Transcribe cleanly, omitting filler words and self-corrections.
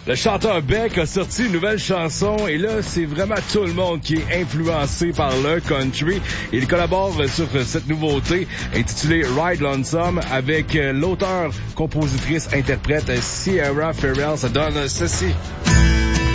Le chanteur Beck a sorti une nouvelle chanson et là, c'est vraiment tout le monde qui est influencé par le country. Il collabore sur cette nouveauté intitulée Ride Lonesome avec l'auteur, compositrice, interprète Sierra Ferrell. Ça donne ceci.